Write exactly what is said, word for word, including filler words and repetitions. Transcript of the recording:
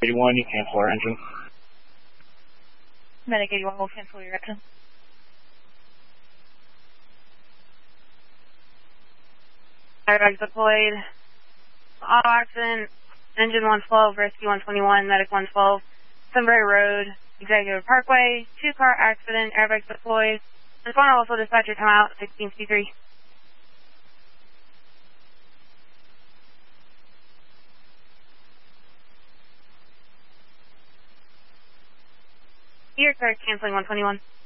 eighty-one, you cancel our engine. Medic eighty-one will cancel your engine. Airbags deployed. Auto accident. Engine one twelve, rescue one twenty-one, medic one twelve. Sunbury Road, Executive Parkway. Two car accident. Airbags deployed. Responder also dispatcher come out sixteen fifty-three. You're correct, canceling one twenty-one.